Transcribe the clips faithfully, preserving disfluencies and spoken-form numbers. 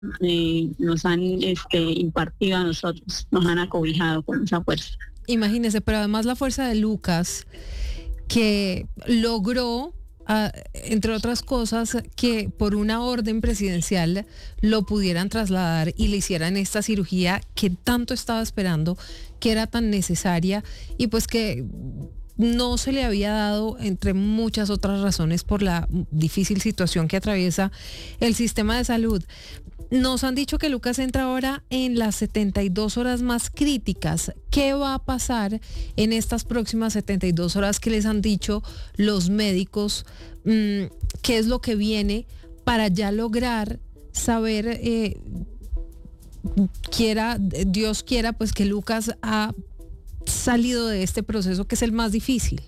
eh, nos han este, impartido a nosotros, nos han acobijado con esa fuerza. Imagínese, pero además la fuerza de Lucas, que logró, uh, entre otras cosas, que por una orden presidencial lo pudieran trasladar y le hicieran esta cirugía que tanto estaba esperando, que era tan necesaria y pues que no se le había dado, entre muchas otras razones, por la difícil situación que atraviesa el sistema de salud. Nos han dicho que Lucas entra ahora en las setenta y dos horas más críticas. ¿Qué va a pasar en estas próximas setenta y dos horas que les han dicho los médicos? ¿Qué es lo que viene para ya lograr saber, eh, quiera, Dios quiera, pues que Lucas ha salido de este proceso que es el más difícil?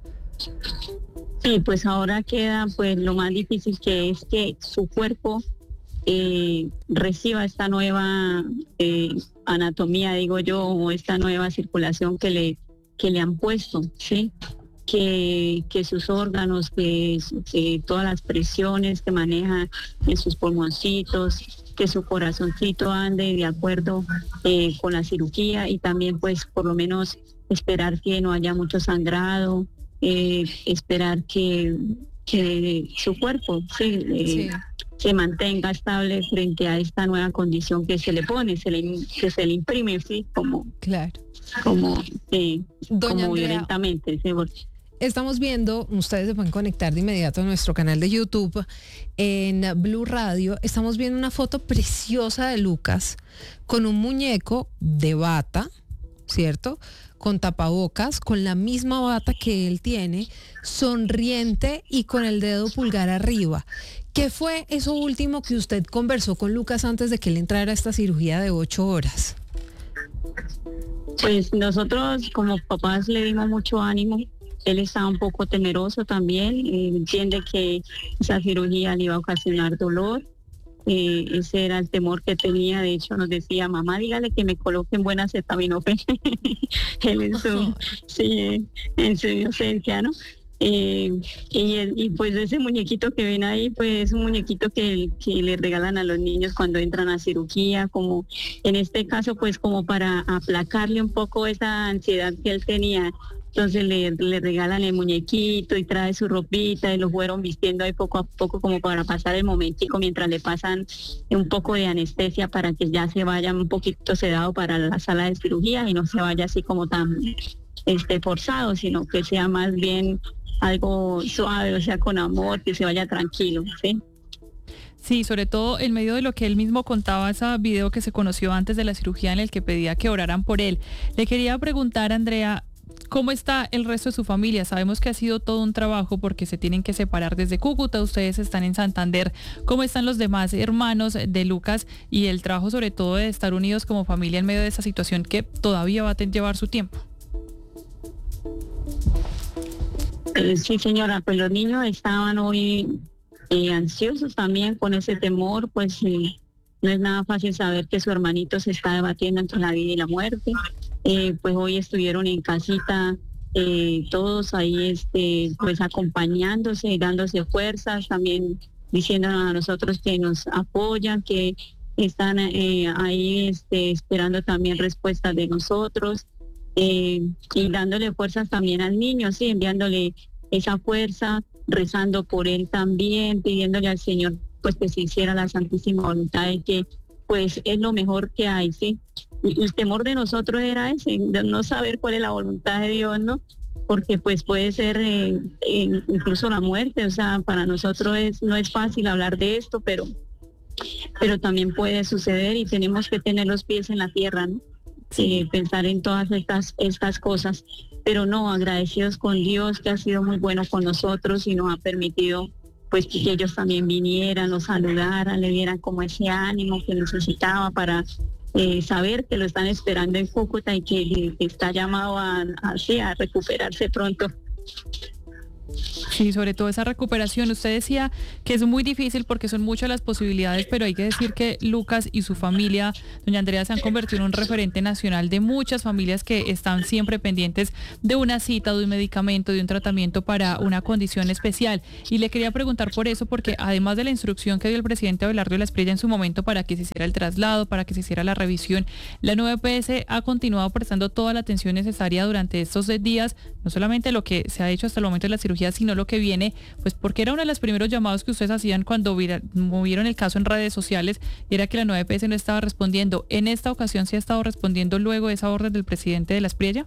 Sí, pues ahora queda pues lo más difícil, que es que su cuerpo Eh, reciba esta nueva eh, anatomía, digo yo, o esta nueva circulación que le que le han puesto, ¿sí? Que, que sus órganos, que, que todas las presiones que maneja en sus pulmoncitos, que su corazoncito ande de acuerdo eh, con la cirugía, y también pues por lo menos esperar que no haya mucho sangrado, eh, esperar que, que su cuerpo, sí, eh, sí. se mantenga estable frente a esta nueva condición que se le pone, se le, que se le imprime, sí, como, claro, como, sí, Doña como Andrea, violentamente. Sí. Estamos viendo, ustedes se pueden conectar de inmediato a nuestro canal de YouTube en Blue Radio. Estamos viendo una foto preciosa de Lucas con un muñeco de bata, ¿cierto?, con tapabocas, con la misma bata que él tiene, sonriente y con el dedo pulgar arriba. ¿Qué fue eso último que usted conversó con Lucas antes de que él entrara a esta cirugía de ocho horas? Pues nosotros como papás le dimos mucho ánimo. Él estaba un poco temeroso también, eh, entiende que esa cirugía le iba a ocasionar dolor. Eh, ese era el temor que tenía. De hecho nos decía: mamá, dígale que me coloquen buena acetaminofén. Él en su, sí, en su inocencia, ¿no? Eh, y, y pues ese muñequito que ven ahí, pues es un muñequito que, que le regalan a los niños cuando entran a cirugía, como en este caso pues como para aplacarle un poco esa ansiedad que él tenía. Entonces le, le regalan el muñequito y trae su ropita y lo fueron vistiendo ahí poco a poco como para pasar el momentico mientras le pasan un poco de anestesia para que ya se vaya un poquito sedado para la sala de cirugía y no se vaya así como tan este forzado, sino que sea más bien algo suave, o sea, con amor, que se vaya tranquilo, ¿sí? Sí, sobre todo en medio de lo que él mismo contaba, ese video que se conoció antes de la cirugía en el que pedía que oraran por él. Le quería preguntar, Andrea, ¿cómo está el resto de su familia? Sabemos que ha sido todo un trabajo porque se tienen que separar desde Cúcuta, ustedes están en Santander. ¿Cómo están los demás hermanos de Lucas y el trabajo sobre todo de estar unidos como familia en medio de esa situación que todavía va a llevar su tiempo? Eh, sí, señora, pues los niños estaban hoy eh, ansiosos también con ese temor, pues eh, no es nada fácil saber que su hermanito se está debatiendo entre la vida y la muerte. Eh, pues hoy estuvieron en casita eh, todos ahí este pues acompañándose y dándose fuerzas, también diciéndonos a nosotros que nos apoyan, que están eh, ahí este, esperando también respuestas de nosotros, eh, y dándole fuerzas también al niño, sí, enviándole esa fuerza, rezando por él también, pidiéndole al Señor pues que se hiciera la santísima voluntad de que pues es lo mejor que hay, sí. Y el temor de nosotros era ese, de no saber cuál es la voluntad de Dios, ¿no? Porque pues puede ser eh, eh, incluso la muerte, o sea, para nosotros es, no es fácil hablar de esto, pero, pero también puede suceder y tenemos que tener los pies en la tierra, ¿no? Sí. Eh, pensar en todas estas, estas cosas, pero no, agradecidos con Dios, que ha sido muy bueno con nosotros y nos ha permitido pues que ellos también vinieran, nos saludaran, le dieran como ese ánimo que necesitaba para eh, saber que lo están esperando en Cúcuta y que, que está llamado a, a, sí, a recuperarse pronto. Sí, sobre todo esa recuperación. Usted decía que es muy difícil porque son muchas las posibilidades, pero hay que decir que Lucas y su familia, doña Andrea, se han convertido en un referente nacional de muchas familias que están siempre pendientes de una cita, de un medicamento, de un tratamiento para una condición especial. Y le quería preguntar por eso, porque además de la instrucción que dio el presidente Abelardo de la Espriella en su momento para que se hiciera el traslado, para que se hiciera la revisión, la nueva E P S ha continuado prestando toda la atención necesaria durante estos días, no solamente lo que se ha hecho hasta el momento de la cirugía, sino lo que viene, pues porque era uno de los primeros llamados que ustedes hacían cuando vira, movieron el caso en redes sociales, y era que la nueva E P S no estaba respondiendo. ¿En esta ocasión sí ha estado respondiendo luego de esa orden del presidente de la Espriella?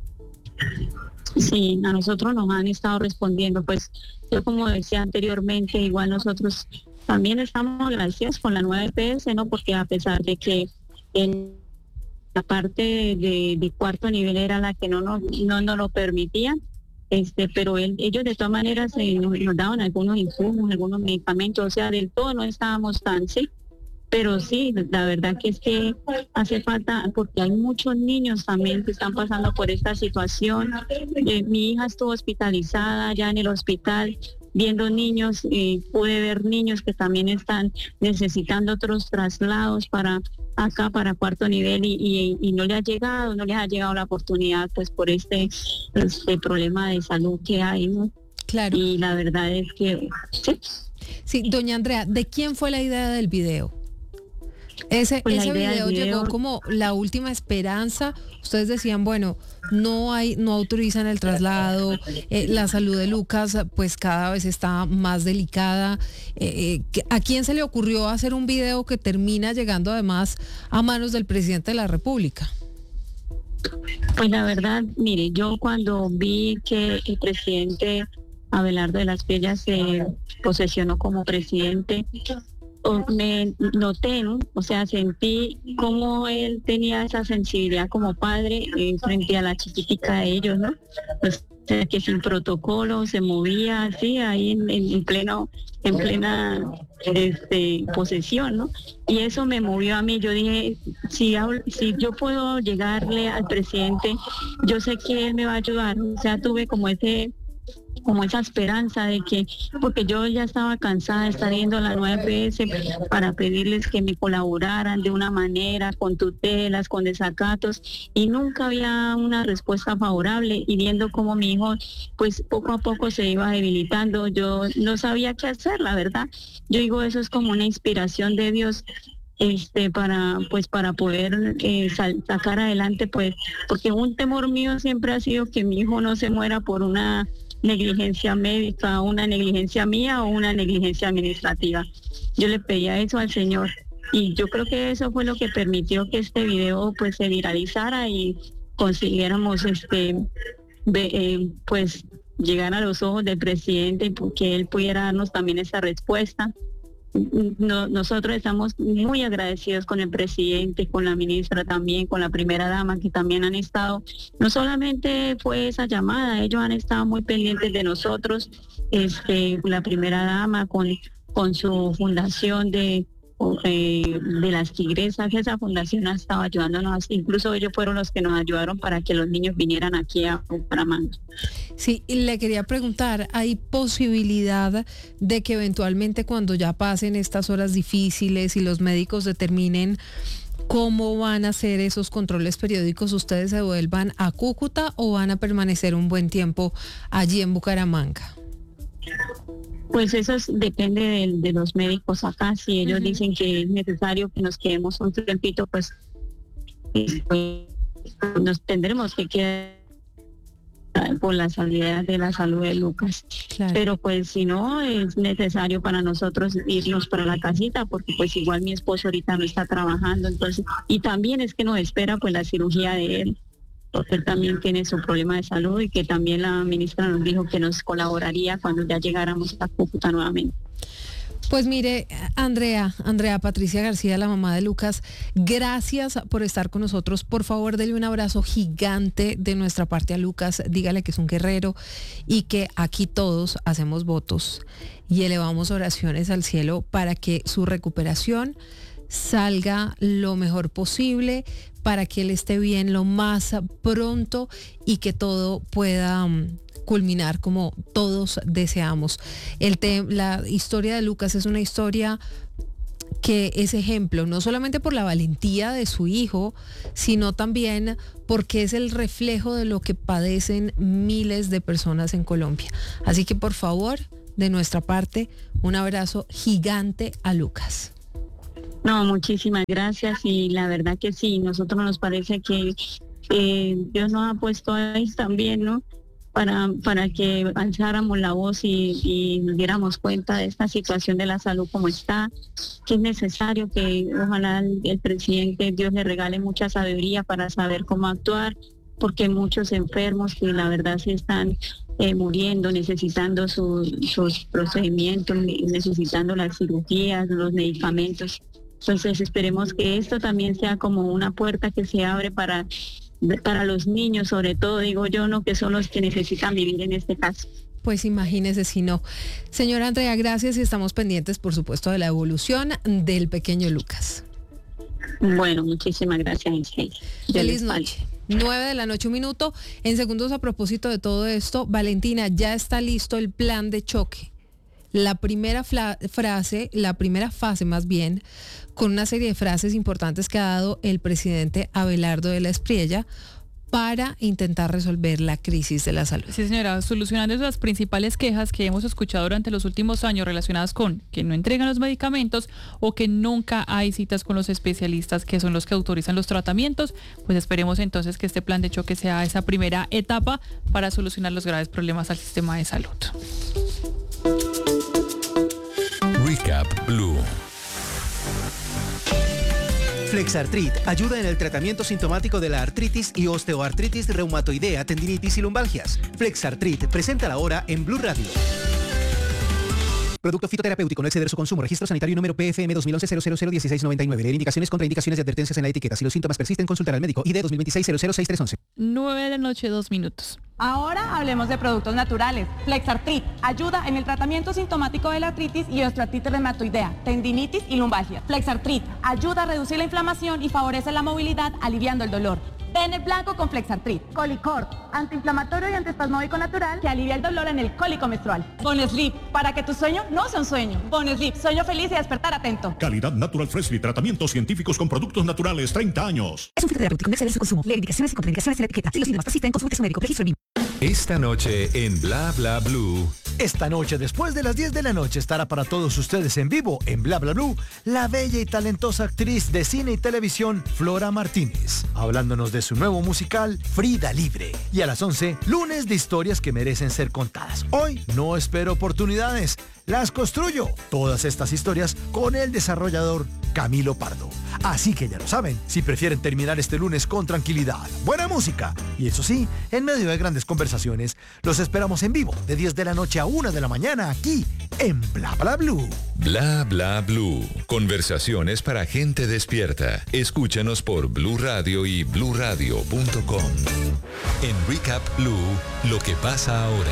Sí, a nosotros nos han estado respondiendo. Pues yo, como decía anteriormente, igual nosotros también estamos agradecidos con la nueva E P S, ¿no? Porque a pesar de que en la parte de, de cuarto nivel era la que no nos, no nos lo permitían, este, pero él, ellos de todas maneras eh, nos, nos daban algunos insumos, algunos medicamentos, o sea, del todo no estábamos tan, sí, pero sí, la verdad que es que hace falta, porque hay muchos niños también que están pasando por esta situación. Eh, mi hija estuvo hospitalizada ya en el hospital, viendo niños, eh, pude ver niños que también están necesitando otros traslados para acá, para cuarto nivel, y, y, y no le ha llegado, no les ha llegado la oportunidad, pues por este, este problema de salud que hay, ¿no? Claro. Y la verdad es que... Sí, sí, doña Andrea, ¿de quién fue la idea del video? Ese, pues ese video, video llegó como la última esperanza. Ustedes decían, bueno, no hay, no autorizan el traslado, eh, la salud de Lucas pues cada vez está más delicada. Eh, eh, ¿a quién se le ocurrió hacer un video que termina llegando además a manos del presidente de la República? Pues la verdad, mire, yo cuando vi que el presidente Abelardo de la Espriella se posesionó como presidente, me noté, ¿no? O sea, sentí cómo él tenía esa sensibilidad como padre eh, frente a la chiquitica de ellos, ¿no? Pues, o sea, que sin protocolo se movía así ahí en, en pleno, en plena este, posesión, ¿no? Y eso me movió a mí. Yo dije, si, hablo, si yo puedo llegarle al presidente, yo sé que él me va a ayudar. O sea, tuve como ese como esa esperanza de que, porque yo ya estaba cansada de estar yendo a la nueva E P S para pedirles que me colaboraran de una manera, con tutelas, con desacatos, y nunca había una respuesta favorable, y viendo cómo mi hijo pues poco a poco se iba debilitando, yo no sabía qué hacer, la verdad. Yo digo, eso es como una inspiración de Dios, este para pues para poder eh, sal, sacar adelante, pues, porque un temor mío siempre ha sido que mi hijo no se muera por una negligencia médica, una negligencia mía o una negligencia administrativa. Yo le pedía eso al Señor, y yo creo que eso fue lo que permitió que este video pues se viralizara y consiguiéramos este ve, eh, pues llegar a los ojos del presidente y que él pudiera darnos también esa respuesta. No, nosotros estamos muy agradecidos con el presidente, con la ministra también, con la primera dama, que también han estado, no solamente fue esa llamada, ellos han estado muy pendientes de nosotros, este, la primera dama con, con su fundación de, eh, de las tigresas, esa fundación ha estado ayudándonos, incluso ellos fueron los que nos ayudaron para que los niños vinieran aquí a Bucaramanga. Sí, y le quería preguntar, ¿hay posibilidad de que eventualmente cuando ya pasen estas horas difíciles y los médicos determinen cómo van a hacer esos controles periódicos, ustedes se vuelvan a Cúcuta o van a permanecer un buen tiempo allí en Bucaramanga? Pues eso es, depende de, de los médicos acá. Si ellos uh-huh. dicen que es necesario que nos quedemos un tiempito, pues, pues nos tendremos que quedar por la salida de la salud de Lucas. Claro. Pero pues si no, es necesario para nosotros irnos para la casita, porque pues igual mi esposo ahorita no está trabajando, entonces, y también es que nos espera pues la cirugía de él, porque él también tiene su problema de salud, y que también la ministra nos dijo que nos colaboraría cuando ya llegáramos a Cúcuta nuevamente. Pues mire, Andrea, Andrea Patricia García, la mamá de Lucas, gracias por estar con nosotros. Por favor, denle un abrazo gigante de nuestra parte a Lucas. Dígale que es un guerrero y que aquí todos hacemos votos y elevamos oraciones al cielo para que su recuperación salga lo mejor posible, para que él esté bien lo más pronto y que todo pueda culminar como todos deseamos. El te- la historia de Lucas es una historia que es ejemplo, no solamente por la valentía de su hijo, sino también porque es el reflejo de lo que padecen miles de personas en Colombia. Así que por favor, de nuestra parte, un abrazo gigante a Lucas. No, muchísimas gracias y la verdad que sí, nosotros nos parece que eh, Dios nos ha puesto ahí también, ¿no? Para, para que alzáramos la voz y, y nos diéramos cuenta de esta situación de la salud como está, que es necesario que ojalá el, el presidente, Dios le regale mucha sabiduría para saber cómo actuar, porque muchos enfermos que la verdad se están eh, muriendo, necesitando su, sus procedimientos, necesitando las cirugías, los medicamentos. Entonces esperemos que esto también sea como una puerta que se abre para para los niños, sobre todo, digo yo, no, que son los que necesitan vivir en este caso. Pues imagínese si no. Señora Andrea, gracias y estamos pendientes, por supuesto, de la evolución del pequeño Lucas. Bueno, muchísimas gracias. Feliz noche. Nueve de la noche, un minuto. En segundos, a propósito de todo esto, Valentina, ya está listo el plan de choque. La primera fla- frase, la primera fase más bien, con una serie de frases importantes que ha dado el presidente Abelardo de la Espriella para intentar resolver la crisis de la salud. Sí, señora, solucionando las principales quejas que hemos escuchado durante los últimos años relacionadas con que no entregan los medicamentos o que nunca hay citas con los especialistas que son los que autorizan los tratamientos, pues esperemos entonces que este plan de choque sea esa primera etapa para solucionar los graves problemas al sistema de salud. Recap Blue. Flexartrit ayuda en el tratamiento sintomático de la artritis y osteoartritis reumatoidea, tendinitis y lumbalgias. Flexartrit, presenta la hora en Blue Radio. Producto fitoterapéutico, no exceder su consumo. Registro sanitario número P F M dos mil once cero cero cero dieciséis noventa y nueve. Leer indicaciones, contraindicaciones y advertencias en la etiqueta. Si los síntomas persisten, consultar al médico. I D dos mil veintiséis cero cero seis tres once. nueve de la noche, dos minutos. Ahora hablemos de productos naturales. Flexartrit ayuda en el tratamiento sintomático de la artritis y osteoartritis reumatoidea, tendinitis y lumbalgia. Flexartrit ayuda a reducir la inflamación y favorece la movilidad, aliviando el dolor. Ten el blanco con Flexartrit. Colicort, antiinflamatorio y antiespasmódico natural que alivia el dolor en el cólico menstrual. Bonesleep, para que tu sueño no sea un sueño. Bonesleep, sueño feliz y despertar atento. Calidad Natural Freshly, tratamientos científicos con productos naturales, treinta años. Es un fitoterapéutico, no exceder su consumo. Leer indicaciones y contraindicaciones en la etiqueta. Si los síntomas persisten, consulte a su médico. Registro en Esta noche en Bla Bla Blue. Esta noche, después de las diez de la noche, estará para todos ustedes en vivo, en Bla Bla Blue, la bella y talentosa actriz de cine y televisión, Flora Martínez, hablándonos de su nuevo musical, Frida Libre. Y a las once, lunes de historias que merecen ser contadas. Hoy no espero oportunidades, las construyo. Todas estas historias con el desarrollador Camilo Pardo. Así que ya lo saben, si prefieren terminar este lunes con tranquilidad, buena música y eso sí, en medio de grandes conversaciones, los esperamos en vivo de diez de la noche a una de la mañana aquí en Bla Bla Blue. Bla Bla Blue. Conversaciones para gente despierta. Escúchanos por Blue Radio y blue radio punto com. En Recap Blue, lo que pasa ahora.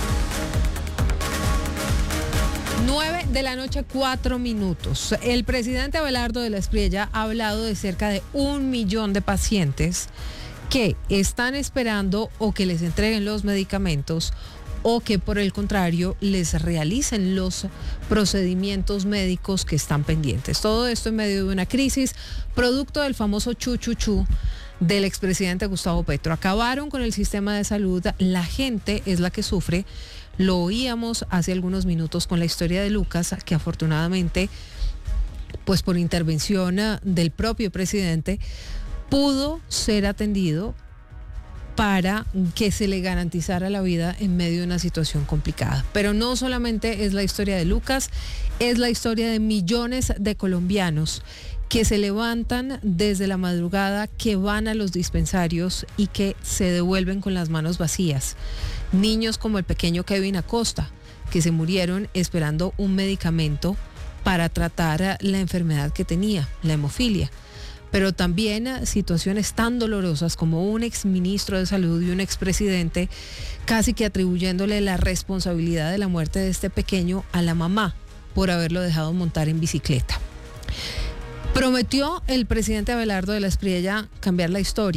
nueve de la noche, cuatro minutos. El presidente Abelardo de la Espriella ha hablado de cerca de un millón de pacientes que están esperando o que les entreguen los medicamentos o que por el contrario les realicen los procedimientos médicos que están pendientes. Todo esto en medio de una crisis producto del famoso chuchuchú del expresidente Gustavo Petro. Acabaron con el sistema de salud, la gente es la que sufre. Lo oíamos hace algunos minutos con la historia de Lucas, que afortunadamente, pues por intervención del propio presidente, pudo ser atendido para que se le garantizara la vida en medio de una situación complicada. Pero no solamente es la historia de Lucas, es la historia de millones de colombianos que se levantan desde la madrugada, que van a los dispensarios y que se devuelven con las manos vacías. Niños como el pequeño Kevin Acosta, que se murieron esperando un medicamento para tratar la enfermedad que tenía, la hemofilia. Pero también situaciones tan dolorosas como un exministro de salud y un expresidente casi que atribuyéndole la responsabilidad de la muerte de este pequeño a la mamá por haberlo dejado montar en bicicleta. Prometió el presidente Abelardo de la Espriella cambiar la historia.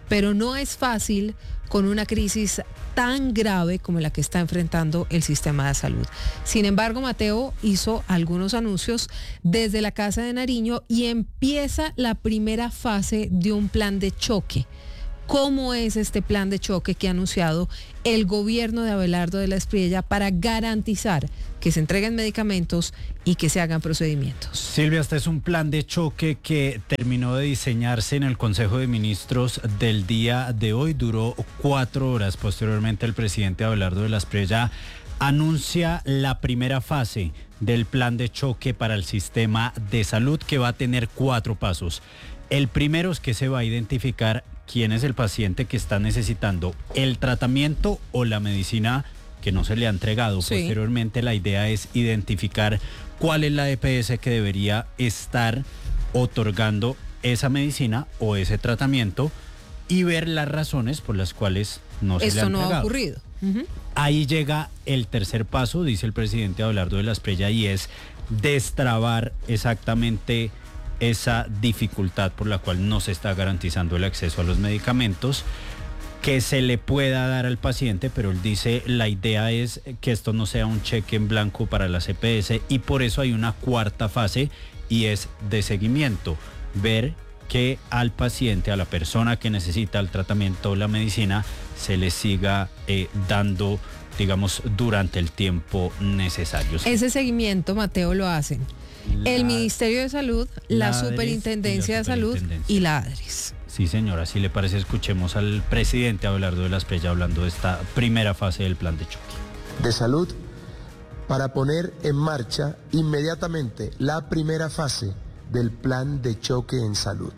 pero no es fácil con una crisis tan grave como la que está enfrentando el sistema de salud. Sin embargo, Mateo hizo algunos anuncios desde la Casa de Nariño y empieza la primera fase de un plan de choque. ¿Cómo es este plan de choque que ha anunciado el gobierno de Abelardo de la Espriella para garantizar que se entreguen medicamentos y que se hagan procedimientos? Silvia, este es un plan de choque que terminó de diseñarse en el Consejo de Ministros del día de hoy. Duró cuatro horas. Posteriormente, el presidente Abelardo de la Espriella anuncia la primera fase del plan de choque para el sistema de salud, que va a tener cuatro pasos. El primero es que se va a identificar quién es el paciente que está necesitando el tratamiento o la medicina que no se le ha entregado. Sí. Posteriormente, la idea es identificar cuál es la E P S que debería estar otorgando esa medicina o ese tratamiento y ver las razones por las cuales no se le ha entregado. Esto no ha ocurrido. Uh-huh. Ahí llega el tercer paso, dice el presidente Abelardo de la Espriella, y es destrabar exactamente esa dificultad por la cual no se está garantizando el acceso a los medicamentos que se le pueda dar al paciente, pero él dice la idea es que esto no sea un cheque en blanco para la C P S, y por eso hay una cuarta fase y es de seguimiento, ver que al paciente, a la persona que necesita el tratamiento o la medicina, se le siga eh, dando, digamos, durante el tiempo necesario. Ese seguimiento, Mateo, lo hacen La, el Ministerio de Salud, la, la Superintendencia de Salud y la ADRES. Sí, señora, si le parece, escuchemos al presidente Abelardo de la Espriella hablando de esta primera fase del plan de choque. De salud, para poner en marcha inmediatamente la primera fase del plan de choque en salud,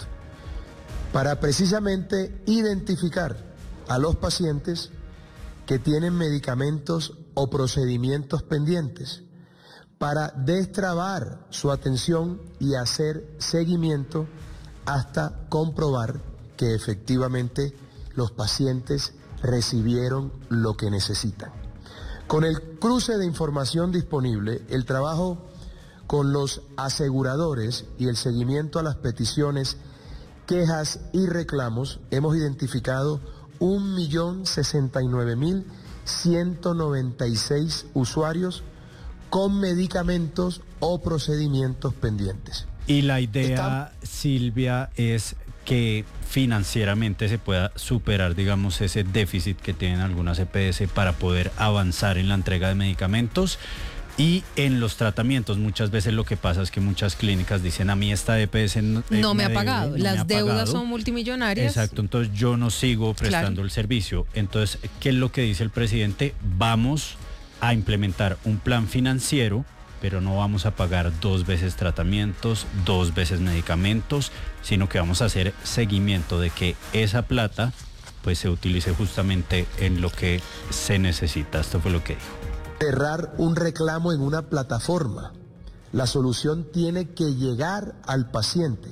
para precisamente identificar a los pacientes que tienen medicamentos o procedimientos pendientes, para destrabar su atención y hacer seguimiento hasta comprobar que efectivamente los pacientes recibieron lo que necesitan. Con el cruce de información disponible, el trabajo con los aseguradores y el seguimiento a las peticiones, quejas y reclamos, hemos identificado un millón sesenta y nueve mil ciento noventa y seis usuarios con medicamentos o procedimientos pendientes. Y la idea, Está... Silvia, es que financieramente se pueda superar, digamos, ese déficit que tienen algunas E P S para poder avanzar en la entrega de medicamentos y en los tratamientos. Muchas veces lo que pasa es que muchas clínicas dicen, a mí esta E P S no, eh, no me ha pagado, debe, no las me ha deudas pagado. Son multimillonarias. Exacto, entonces yo no sigo prestando claro. el servicio. Entonces, ¿qué es lo que dice el presidente? Vamos a implementar un plan financiero, pero no vamos a pagar dos veces tratamientos, dos veces medicamentos, sino que vamos a hacer seguimiento de que esa plata pues se utilice justamente en lo que se necesita. Esto fue lo que dijo. Cerrar un reclamo en una plataforma. La solución tiene que llegar al paciente.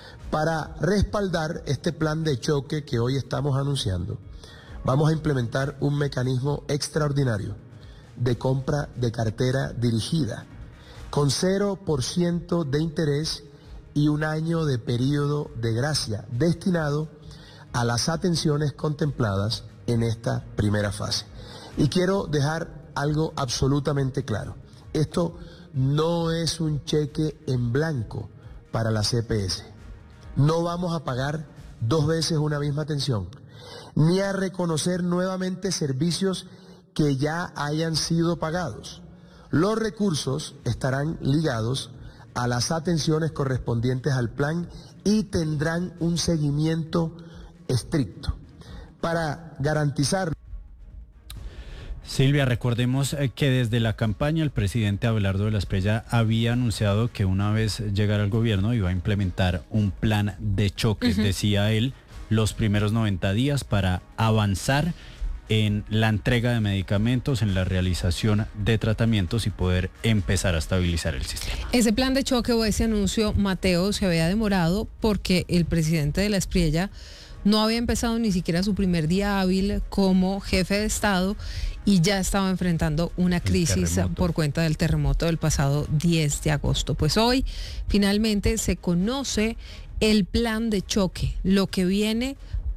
Para respaldar este plan de choque que hoy estamos anunciando, vamos a implementar un mecanismo extraordinario de compra de cartera dirigida, con cero por ciento de interés y un año de periodo de gracia, destinado a las atenciones contempladas en esta primera fase. Y quiero dejar algo absolutamente claro. Esto no es un cheque en blanco para la C P S. No vamos a pagar dos veces una misma atención, ni a reconocer nuevamente servicios que ya hayan sido pagados. Los recursos estarán ligados a las atenciones correspondientes al plan y tendrán un seguimiento estricto para garantizar. Silvia, recordemos que desde la campaña el presidente Abelardo de la Espriella había anunciado que una vez llegara al gobierno iba a implementar un plan de choque, uh-huh. decía él, los primeros noventa días para avanzar en la entrega de medicamentos, en la realización de tratamientos y poder empezar a estabilizar el sistema. Ese plan de choque o ese anuncio, Mateo, se había demorado porque el presidente de la Espriella no había empezado ni siquiera su primer día hábil como jefe de Estado y ya estaba enfrentando una crisis por cuenta del terremoto del pasado diez de agosto. Pues hoy finalmente se conoce el plan de choque, lo que viene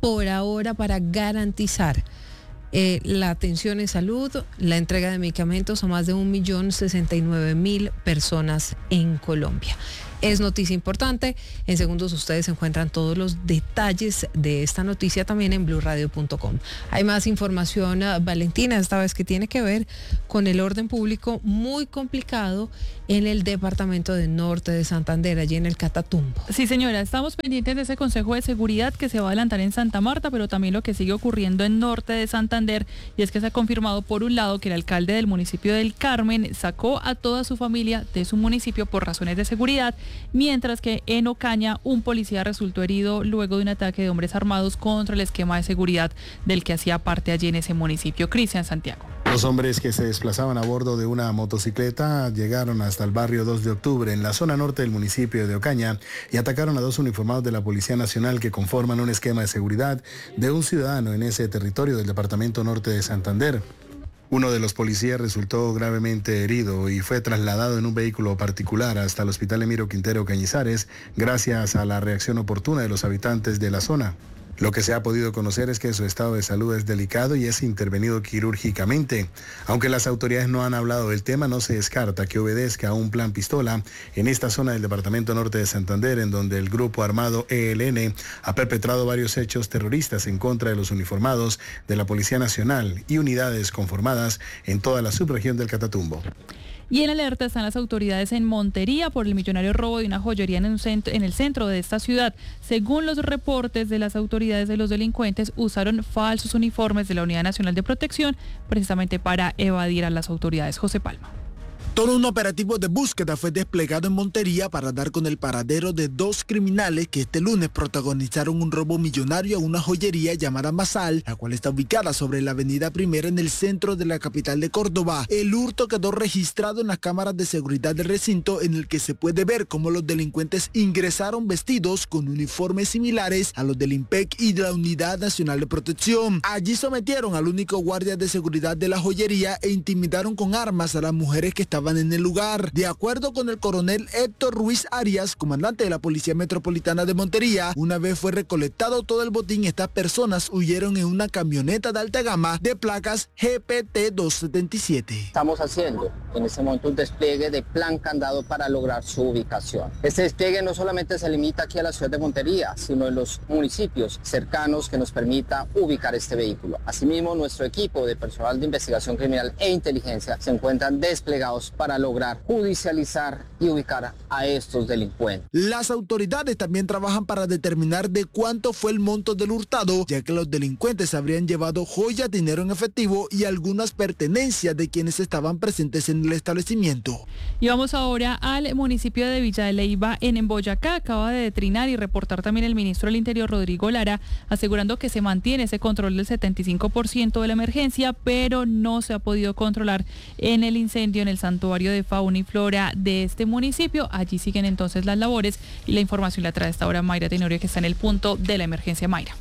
por ahora para garantizar eh, la atención en salud, la entrega de medicamentos a más de un millón sesenta y nueve mil personas en Colombia. Es noticia importante. En segundos ustedes encuentran todos los detalles de esta noticia también en blue radio punto com. Hay más información, uh, Valentina, esta vez que tiene que ver con el orden público muy complicado en el departamento de Norte de Santander, allí en el Catatumbo. Sí, señora, estamos pendientes de ese Consejo de Seguridad que se va a adelantar en Santa Marta, pero también lo que sigue ocurriendo en Norte de Santander, y es que se ha confirmado por un lado que el alcalde del municipio del Carmen sacó a toda su familia de su municipio por razones de seguridad, mientras que en Ocaña un policía resultó herido luego de un ataque de hombres armados contra el esquema de seguridad del que hacía parte allí en ese municipio. Cristian Santiago. Los hombres que se desplazaban a bordo de una motocicleta llegaron hasta el barrio dos de octubre en la zona norte del municipio de Ocaña y atacaron a dos uniformados de la Policía Nacional que conforman un esquema de seguridad de un ciudadano en ese territorio del departamento norte de Santander. Uno de los policías resultó gravemente herido y fue trasladado en un vehículo particular hasta el Hospital Emiro Quintero Cañizares gracias a la reacción oportuna de los habitantes de la zona. Lo que se ha podido conocer es que su estado de salud es delicado y es intervenido quirúrgicamente. Aunque las autoridades no han hablado del tema, no se descarta que obedezca a un plan pistola en esta zona del departamento norte de Santander, en donde el grupo armado E L N ha perpetrado varios hechos terroristas en contra de los uniformados de la Policía Nacional y unidades conformadas en toda la subregión del Catatumbo. Y en alerta están las autoridades en Montería por el millonario robo de una joyería en, un centro, en el centro de esta ciudad. Según los reportes de las autoridades, de los delincuentes usaron falsos uniformes de la Unidad Nacional de Protección precisamente para evadir a las autoridades. José Palma. Todo un operativo de búsqueda fue desplegado en Montería para dar con el paradero de dos criminales que este lunes protagonizaron un robo millonario a una joyería llamada Masal, la cual está ubicada sobre la avenida Primera en el centro de la capital de Córdoba. El hurto quedó registrado en las cámaras de seguridad del recinto, en el que se puede ver cómo los delincuentes ingresaron vestidos con uniformes similares a los del IMPEC y de la Unidad Nacional de Protección. Allí sometieron al único guardia de seguridad de la joyería e intimidaron con armas a las mujeres que estaban en el lugar. De acuerdo con el coronel Héctor Ruiz Arias, comandante de la Policía Metropolitana de Montería, una vez fue recolectado todo el botín, estas personas huyeron en una camioneta de alta gama de placas G P T doscientos setenta y siete. Estamos haciendo en este momento un despliegue de plan candado para lograr su ubicación. Este despliegue no solamente se limita aquí a la ciudad de Montería, sino en los municipios cercanos que nos permita ubicar este vehículo. Asimismo, nuestro equipo de personal de investigación criminal e inteligencia se encuentran desplegados para lograr judicializar y ubicar a estos delincuentes. Las autoridades también trabajan para determinar de cuánto fue el monto del hurtado, ya que los delincuentes habrían llevado joyas, dinero en efectivo y algunas pertenencias de quienes estaban presentes en el establecimiento. Y vamos ahora al municipio de Villa de Leyva, en Boyacá. Acaba de detrinar y reportar también el ministro del Interior, Rodrigo Lara, asegurando que se mantiene ese control del setenta y cinco por ciento de la emergencia, pero no se ha podido controlar en el incendio en el santuario de fauna y flora de este municipio. Allí siguen entonces las labores y la información la trae a esta hora Mayra Tenorio, que está en el punto de la emergencia. Mayra.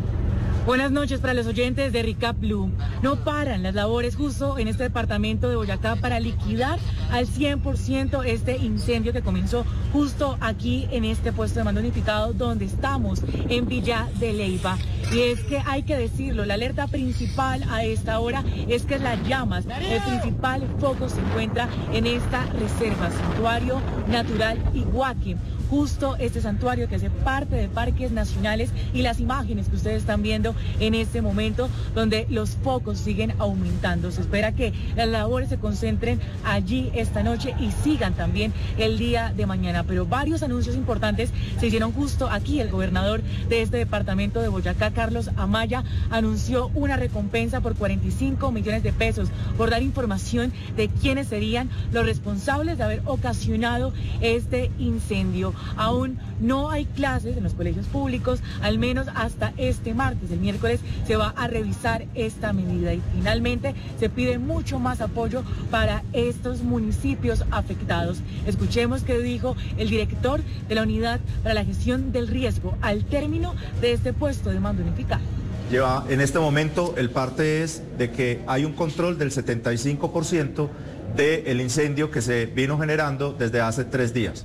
Buenas noches para los oyentes de Recap Blue. No paran las labores justo en este departamento de Boyacá para liquidar al cien por ciento este incendio que comenzó justo aquí en este puesto de mando unificado donde estamos en Villa de Leyva. Y es que hay que decirlo, la alerta principal a esta hora es que las llamas, el principal foco se encuentra en esta reserva, Santuario Natural Iguaque. Justo este santuario que hace parte de parques nacionales, y las imágenes que ustedes están viendo en este momento donde los focos siguen aumentando. Se espera que las labores se concentren allí esta noche y sigan también el día de mañana. Pero varios anuncios importantes se hicieron justo aquí. El gobernador de este departamento de Boyacá, Carlos Amaya, anunció una recompensa por cuarenta y cinco millones de pesos por dar información de quiénes serían los responsables de haber ocasionado este incendio. Aún no hay clases en los colegios públicos, al menos hasta este martes. El miércoles se va a revisar esta medida y finalmente se pide mucho más apoyo para estos municipios afectados. Escuchemos qué dijo el director de la Unidad para la Gestión del Riesgo al término de este puesto de mando unificado. Lleva, en este momento el parte es de que hay un control del setenta y cinco por ciento del incendio que se vino generando desde hace tres días.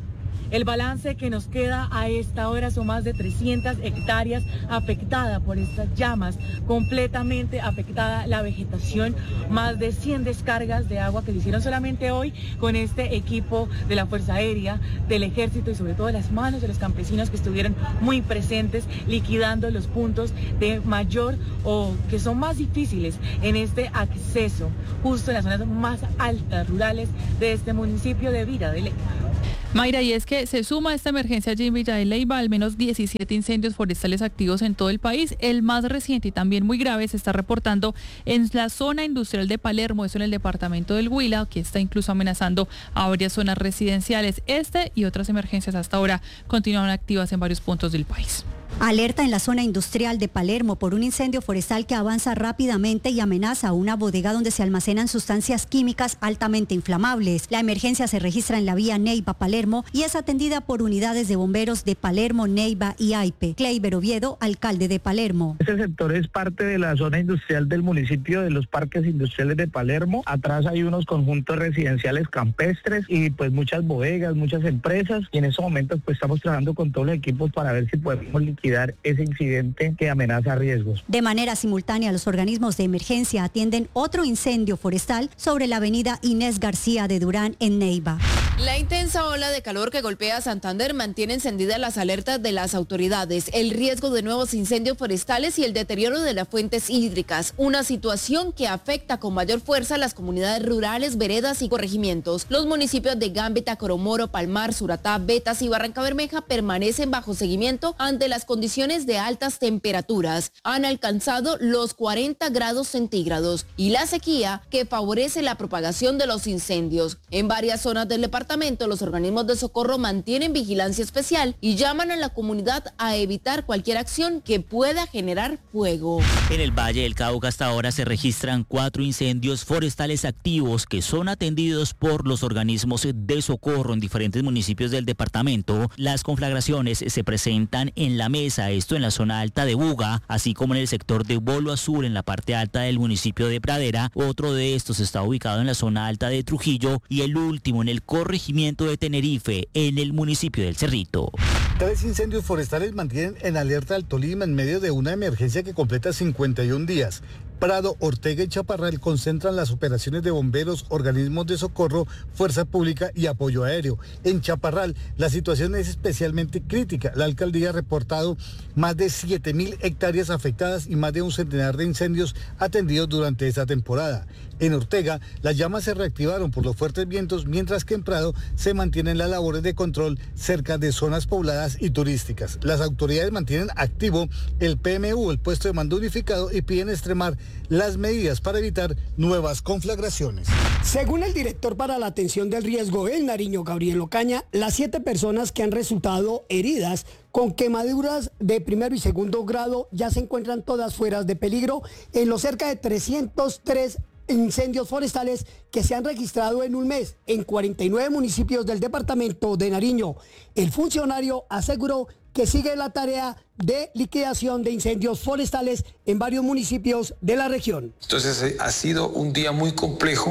El balance que nos queda a esta hora son más de trescientas hectáreas afectadas por estas llamas, completamente afectada la vegetación, más de cien descargas de agua que se hicieron solamente hoy con este equipo de la Fuerza Aérea, del Ejército y sobre todo de las manos de los campesinos que estuvieron muy presentes liquidando los puntos de mayor o que son más difíciles en este acceso, justo en las zonas más altas rurales de este municipio de Villa de Leyva. Mayra, y es que se suma a esta emergencia allí en Villa de Leyva al menos diecisiete incendios forestales activos en todo el país. El más reciente y también muy grave se está reportando en la zona industrial de Palermo, eso en el departamento del Huila, que está incluso amenazando a varias zonas residenciales. Este y otras emergencias hasta ahora continúan activas en varios puntos del país. Alerta en la zona industrial de Palermo por un incendio forestal que avanza rápidamente y amenaza una bodega donde se almacenan sustancias químicas altamente inflamables. La emergencia se registra en la vía Neiva-Palermo y es atendida por unidades de bomberos de Palermo, Neiva y Aipe. Kleiber Oviedo, alcalde de Palermo. Este sector es parte de la zona industrial del municipio de los parques industriales de Palermo. Atrás hay unos conjuntos residenciales campestres y pues muchas bodegas, muchas empresas. Y en estos momentos pues estamos trabajando con todos los equipos para ver si podemos liquidar ese incidente que amenaza riesgos. De manera simultánea, los organismos de emergencia atienden otro incendio forestal sobre la avenida Inés García de Durán en Neiva. La intensa ola de calor que golpea Santander mantiene encendidas las alertas de las autoridades, el riesgo de nuevos incendios forestales y el deterioro de las fuentes hídricas, una situación que afecta con mayor fuerza a las comunidades rurales, veredas y corregimientos. Los municipios de Gambetta, Coromoro, Palmar, Suratá, Betas y Barranca Bermeja permanecen bajo seguimiento ante las condiciones de altas temperaturas. Han alcanzado los cuarenta grados centígrados y la sequía que favorece la propagación de los incendios. En varias zonas del departamento, los organismos de socorro mantienen vigilancia especial y llaman a la comunidad a evitar cualquier acción que pueda generar fuego. En el Valle del Cauca hasta ahora se registran cuatro incendios forestales activos que son atendidos por los organismos de socorro en diferentes municipios del departamento. Las conflagraciones se presentan en la mesa, esto en la zona alta de Buga, así como en el sector de Bolo Azul en la parte alta del municipio de Pradera. Otro de estos está ubicado en la zona alta de Trujillo y el último en el corregimiento de Tenerife, en el municipio del Cerrito. Tres incendios forestales mantienen en alerta al Tolima en medio de una emergencia que completa cincuenta y un días. Prado, Ortega y Chaparral concentran las operaciones de bomberos, organismos de socorro, fuerza pública y apoyo aéreo. En Chaparral, la situación es especialmente crítica. La alcaldía ha reportado más de siete mil hectáreas afectadas y más de un centenar de incendios atendidos durante esta temporada. En Ortega, las llamas se reactivaron por los fuertes vientos, mientras que en Prado se mantienen las labores de control cerca de zonas pobladas y turísticas. Las autoridades mantienen activo el P M U, el puesto de mando unificado, y piden extremar las medidas para evitar nuevas conflagraciones. Según el director para la atención del riesgo en Nariño, Gabriel Ocaña, las siete personas que han resultado heridas con quemaduras de primero y segundo grado ya se encuentran todas fuera de peligro en los cerca de trescientos tres incendios forestales que se han registrado en un mes en cuarenta y nueve municipios del departamento de Nariño. El funcionario aseguró que sigue la tarea de liquidación de incendios forestales en varios municipios de la región. Entonces ha sido un día muy complejo,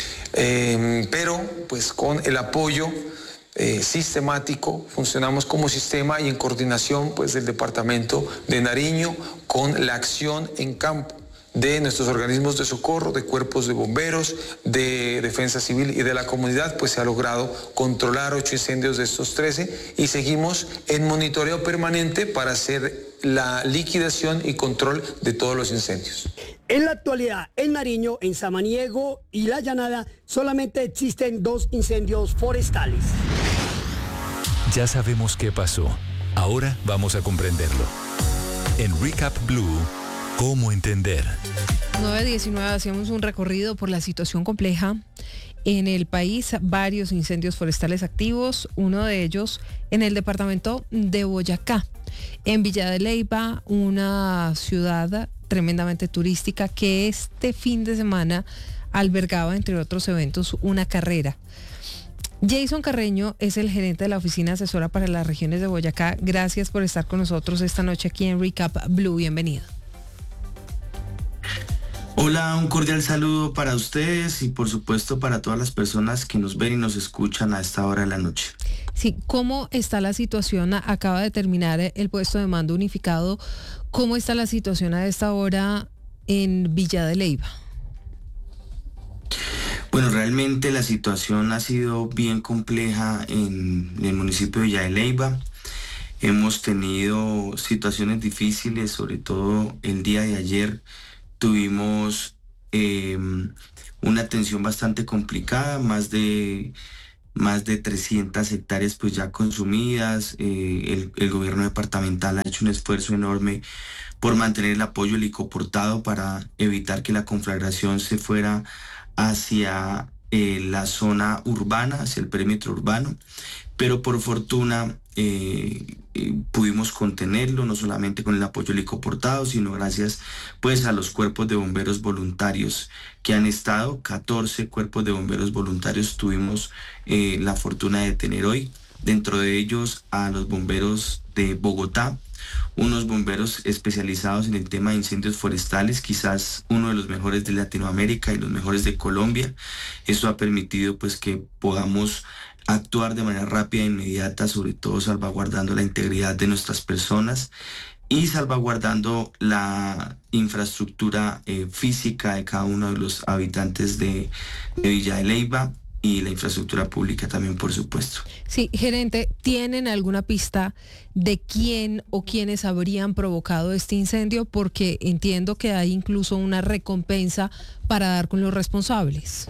eh, pero pues con el apoyo eh, sistemático, funcionamos como sistema y en coordinación pues del departamento de Nariño con la acción en campo de nuestros organismos de socorro, de cuerpos de bomberos, de defensa civil y de la comunidad, pues se ha logrado controlar ocho incendios de estos trece y seguimos en monitoreo permanente para hacer la liquidación y control de todos los incendios. En la actualidad, en Nariño, en Samaniego y La Llanada, solamente existen dos incendios forestales. Ya sabemos qué pasó. Ahora vamos a comprenderlo. En Recap Blue, ¿cómo entender? nueve diecinueve hacíamos un recorrido por la situación compleja en el país, varios incendios forestales activos, uno de ellos en el departamento de Boyacá, en Villa de Leyva, una ciudad tremendamente turística que este fin de semana albergaba, entre otros eventos, una carrera. Jason Carreño es el gerente de la Oficina Asesora para las Regiones de Boyacá. Gracias por estar con nosotros esta noche aquí en Recap Blue. Bienvenido. Hola, un cordial saludo para ustedes y por supuesto para todas las personas que nos ven y nos escuchan a esta hora de la noche. Sí, ¿cómo está la situación? Acaba de terminar el puesto de mando unificado. ¿Cómo está la situación a esta hora en Villa de Leyva? Bueno, realmente la situación ha sido bien compleja en el municipio de Villa de Leyva. Hemos tenido situaciones difíciles, sobre todo el día de ayer tuvimos eh, una atención bastante complicada, más de, más de trescientas hectáreas pues ya consumidas. Eh, el, el gobierno departamental ha hecho un esfuerzo enorme por mantener el apoyo helicoportado para evitar que la conflagración se fuera hacia eh, la zona urbana, hacia el perímetro urbano, pero por fortuna eh, eh, pudimos contenerlo, no solamente con el apoyo helicoportado, sino gracias pues a los cuerpos de bomberos voluntarios que han estado, catorce cuerpos de bomberos voluntarios tuvimos eh, la fortuna de tener hoy, dentro de ellos a los bomberos de Bogotá, unos bomberos especializados en el tema de incendios forestales, quizás uno de los mejores de Latinoamérica y los mejores de Colombia. Eso ha permitido pues que podamos actuar de manera rápida e inmediata, sobre todo salvaguardando la integridad de nuestras personas y salvaguardando la infraestructura eh, física de cada uno de los habitantes de, de Villa de Leyva y la infraestructura pública también, por supuesto. Sí, gerente, ¿tienen alguna pista de quién o quiénes habrían provocado este incendio? Porque entiendo que hay incluso una recompensa para dar con los responsables.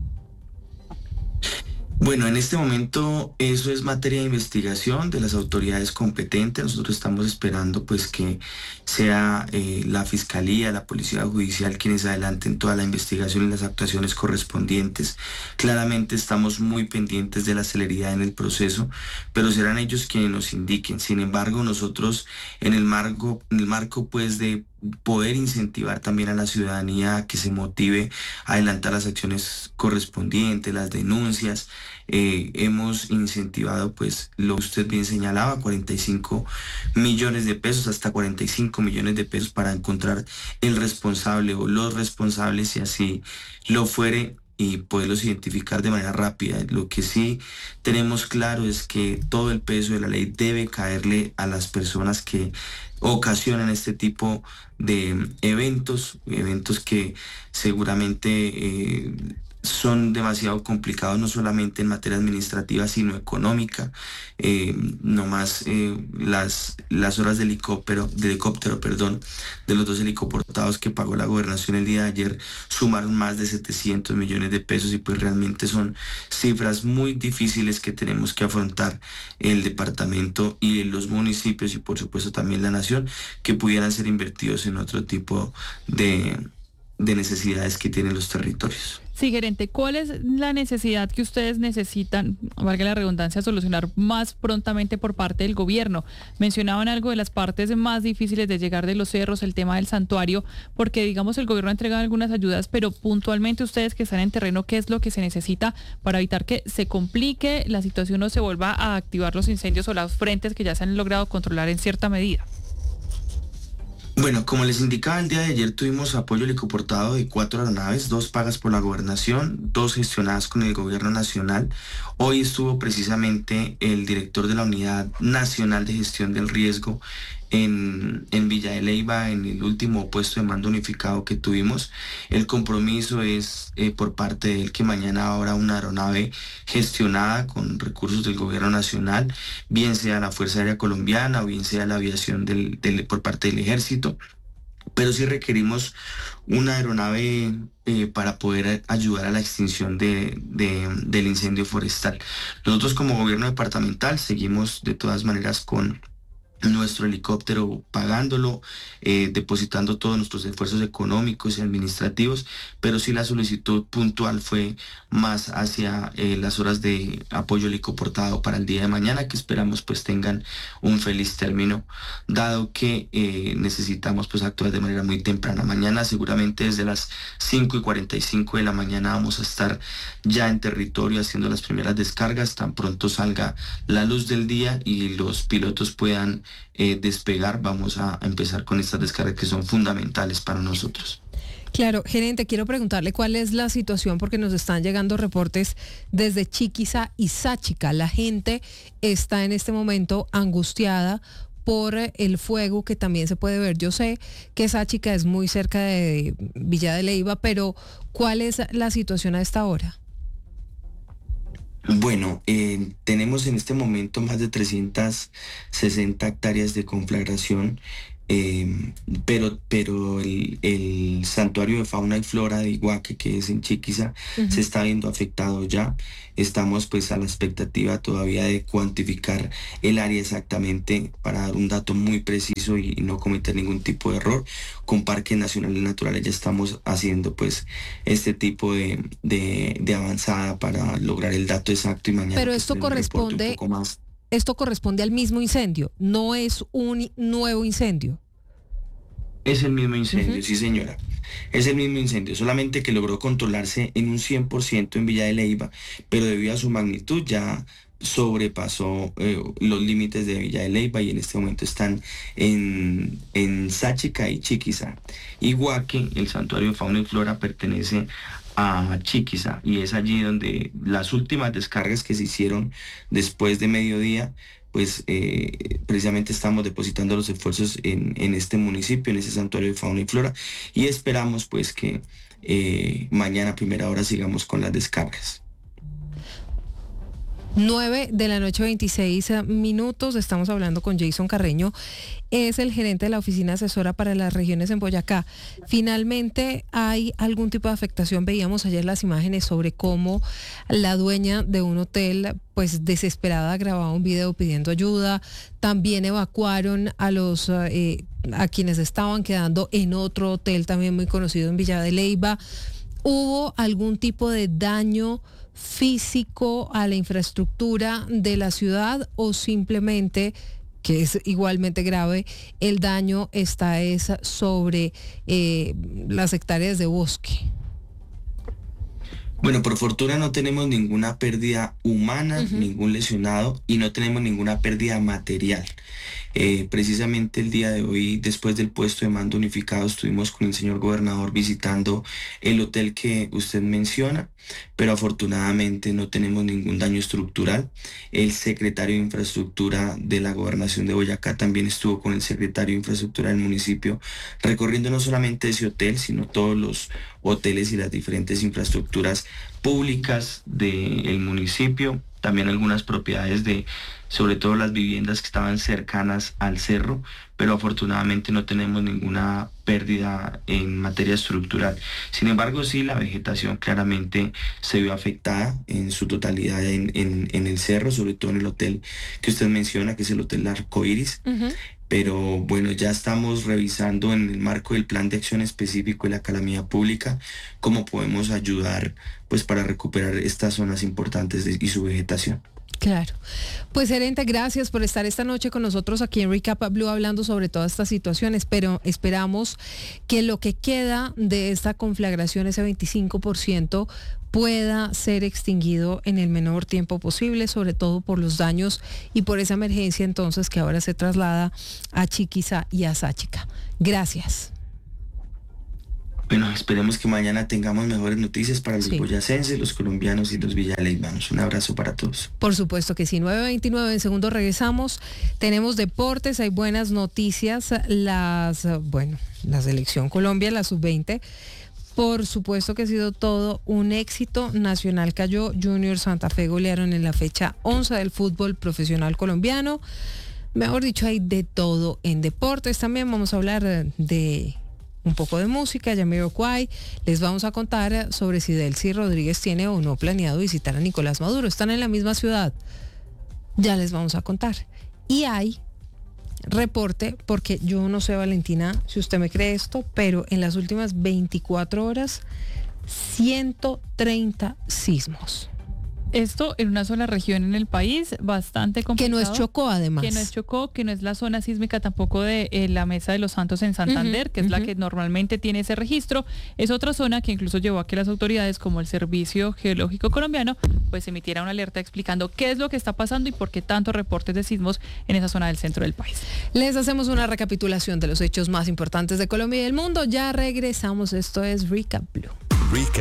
Bueno, en este momento eso es materia de investigación de las autoridades competentes. Nosotros estamos esperando pues que sea eh, la Fiscalía, la Policía Judicial quienes adelanten toda la investigación y las actuaciones correspondientes. Claramente estamos muy pendientes de la celeridad en el proceso, pero serán ellos quienes nos indiquen. Sin embargo, nosotros en el marco, en el marco pues de poder incentivar también a la ciudadanía a que se motive a adelantar las acciones correspondientes, las denuncias. Eh, hemos incentivado, pues, lo que usted bien señalaba, cuarenta y cinco millones de pesos, hasta cuarenta y cinco millones de pesos para encontrar el responsable o los responsables, si así lo fuere, y poderlos identificar de manera rápida. Lo que sí tenemos claro es que todo el peso de la ley debe caerle a las personas que ocasionan este tipo de eventos, eventos que seguramente eh, son demasiado complicados, no solamente en materia administrativa, sino económica. Eh, no más eh, las, las horas de helicóptero, de helicóptero, perdón, de los dos helicoportados que pagó la gobernación el día de ayer, sumaron más de setecientos millones de pesos y pues realmente son cifras muy difíciles que tenemos que afrontar el departamento y los municipios y por supuesto también la nación, que pudieran ser invertidos en otro tipo de, de necesidades que tienen los territorios. Sí, gerente, ¿cuál es la necesidad que ustedes necesitan, valga la redundancia, solucionar más prontamente por parte del gobierno? Mencionaban algo de las partes más difíciles de llegar de los cerros, el tema del santuario, porque digamos el gobierno ha entregado algunas ayudas, pero puntualmente ustedes que están en terreno, ¿qué es lo que se necesita para evitar que se complique la situación o se vuelva a activar los incendios o las frentes que ya se han logrado controlar en cierta medida? Bueno, como les indicaba, el día de ayer tuvimos apoyo helicoportado de cuatro aeronaves, dos pagas por la gobernación, dos gestionadas con el gobierno nacional. Hoy estuvo precisamente el director de la Unidad Nacional de Gestión del Riesgo en, en Villa de Leyva, en el último puesto de mando unificado que tuvimos. El compromiso es eh, por parte de él que mañana habrá una aeronave gestionada con recursos del gobierno nacional, bien sea la Fuerza Aérea Colombiana o bien sea la aviación del, del, por parte del Ejército. Pero sí requerimos una aeronave eh, para poder ayudar a la extinción de, de, del incendio forestal. Nosotros como gobierno departamental seguimos de todas maneras con nuestro helicóptero pagándolo, eh, depositando todos nuestros esfuerzos económicos y administrativos, pero sí la solicitud puntual fue más hacia eh, las horas de apoyo helicoportado para el día de mañana, que esperamos pues tengan un feliz término, dado que eh, necesitamos pues actuar de manera muy temprana. Mañana seguramente desde las cinco y cuarenta y cinco de la mañana vamos a estar ya en territorio haciendo las primeras descargas, tan pronto salga la luz del día y los pilotos puedan Eh, despegar, vamos a empezar con estas descargas que son fundamentales para nosotros. Claro, gerente, quiero preguntarle cuál es la situación porque nos están llegando reportes desde Chiquiza y Sáchica. La gente está en este momento angustiada por el fuego que también se puede ver. Yo sé que Sáchica es muy cerca de Villa de Leyva, pero ¿cuál es la situación a esta hora? Bueno, eh, tenemos en este momento más de trescientas sesenta hectáreas de conflagración. Eh, pero pero el, el santuario de fauna y flora de Iguaque, que es en Chiquiza, uh-huh. se está viendo afectado ya. Estamos pues a la expectativa todavía de cuantificar el área exactamente para dar un dato muy preciso y, y no cometer ningún tipo de error. Con Parques Nacionales Naturales ya estamos haciendo pues este tipo de, de, de avanzada para lograr el dato exacto y mañana. Pero pues, esto corresponde... un poco más. Esto corresponde al mismo incendio, no es un nuevo incendio. Es el mismo incendio, uh-huh. sí señora. Es el mismo incendio, solamente que logró controlarse en un cien por ciento en Villa de Leyva, pero debido a su magnitud ya sobrepasó eh, los límites de Villa de Leyva y en este momento están en, en Sáchica y Chiquiza. Iguaque, el santuario de fauna y flora, pertenece a Chiquiza y es allí donde las últimas descargas que se hicieron después de mediodía, pues eh, precisamente estamos depositando los esfuerzos en, en este municipio, en ese santuario de fauna y flora, y esperamos pues que eh, mañana a primera hora sigamos con las descargas. nueve de la noche, veintiséis minutos, estamos hablando con Jason Carreño, es el gerente de la Oficina Asesora para las Regiones en Boyacá. Finalmente, ¿hay algún tipo de afectación? Veíamos ayer las imágenes sobre cómo la dueña de un hotel, pues desesperada, grababa un video pidiendo ayuda. También evacuaron a los eh, a quienes estaban quedando en otro hotel también muy conocido en Villa de Leyva. ¿Hubo algún tipo de daño físico a la infraestructura de la ciudad o simplemente, que es igualmente grave, el daño está es sobre eh, las hectáreas de bosque? Bueno, por fortuna no tenemos ninguna pérdida humana, uh-huh. ningún lesionado y no tenemos ninguna pérdida material. Eh, precisamente el día de hoy, después del puesto de mando unificado, estuvimos con el señor gobernador visitando el hotel que usted menciona, pero afortunadamente no tenemos ningún daño estructural. El secretario de Infraestructura de la Gobernación de Boyacá también estuvo con el secretario de Infraestructura del municipio, recorriendo no solamente ese hotel, sino todos los hoteles y las diferentes infraestructuras públicas del municipio, también algunas propiedades de, sobre todo las viviendas que estaban cercanas al cerro, pero afortunadamente no tenemos ninguna pérdida en materia estructural. Sin embargo, sí, la vegetación claramente se vio afectada en su totalidad en, en, en el cerro, sobre todo en el hotel que usted menciona, que es el Hotel Arcoiris. Uh-huh. Pero bueno, ya estamos revisando en el marco del plan de acción específico de la calamidad pública cómo podemos ayudar pues para recuperar estas zonas importantes de, y su vegetación. Claro. Pues gerente, gracias por estar esta noche con nosotros aquí en Recap Blue hablando sobre todas estas situaciones, pero esperamos que lo que queda de esta conflagración, ese veinticinco por ciento, pueda ser extinguido en el menor tiempo posible, sobre todo por los daños y por esa emergencia entonces que ahora se traslada a Chiquiza y a Sáchica. Gracias. Bueno, esperemos que mañana tengamos mejores noticias para los sí. boyacenses, los colombianos y los villaleivanos. Un abrazo para todos. Por supuesto que sí. nueve veintinueve, en segundo regresamos. Tenemos deportes, hay buenas noticias. Las, bueno, la selección Colombia, la sub veinte, por supuesto que ha sido todo un éxito. Nacional cayó, Junior Santa Fe golearon en la fecha once del fútbol profesional colombiano. Mejor dicho, hay de todo en deportes. También vamos a hablar de un poco de música, Jamiroquai. Les vamos a contar sobre si Delcy Rodríguez tiene o no planeado visitar a Nicolás Maduro. Están en la misma ciudad. Ya les vamos a contar. Y hay reporte, porque yo no sé, Valentina, si usted me cree esto, pero en las últimas veinticuatro horas, ciento treinta sismos. Esto en una sola región en el país, bastante complicado. Que no es Chocó, además. Que no es Chocó, que no es la zona sísmica tampoco de eh, la Mesa de los Santos en Santander, uh-huh, que es uh-huh. la que normalmente tiene ese registro. Es otra zona que incluso llevó a que las autoridades, como el Servicio Geológico Colombiano, pues emitiera una alerta explicando qué es lo que está pasando y por qué tantos reportes de sismos en esa zona del centro del país. Les hacemos una recapitulación de los hechos más importantes de Colombia y del mundo. Ya regresamos. Esto es Recap Blue. Recap